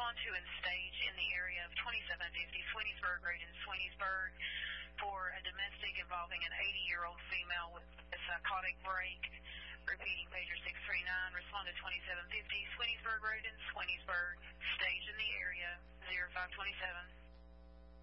respond to and stage in the area of 2750 Sweeneysburg Road in Sweeneysburg for a domestic involving an 80-year-old female with a psychotic break. Repeating pager 639, respond to 2750 Sweeneysburg Road in Sweeneysburg, stage in the area 0527.